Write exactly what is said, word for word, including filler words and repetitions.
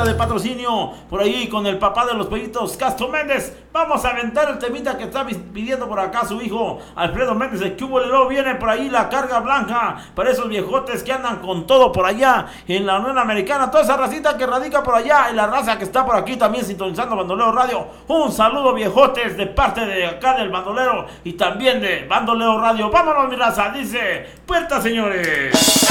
rolita de patrocinio por ahí con el papá de los pollitos, Castro Méndez. Vamos a aventar el temita que está pidiendo por acá su hijo Alfredo Méndez. El que hubo, luego viene por ahí la carga blanca para esos viejotes que andan con todo por allá en la Unión Americana. Toda esa racita que radica por allá y la raza que está por aquí también sintonizando Bandolero Radio. Un saludo, viejotes, de parte de acá del Bandolero y también de Bandolero Radio. Vámonos, mi raza, dice puerta, señores.